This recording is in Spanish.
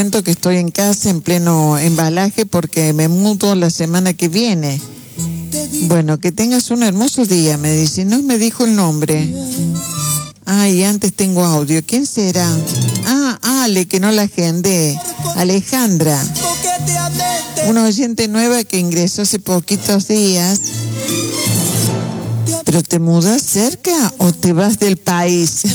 que estoy en casa en pleno embalaje porque me mudo la semana que viene. Bueno, que tengas un hermoso día, me dice. No me dijo el nombre. Ay, antes tengo audio. ¿Quién será? Ale, que no la agendé. Alejandra. Una oyente nueva que ingresó hace poquitos días. ¿Pero te mudas cerca o te vas del país?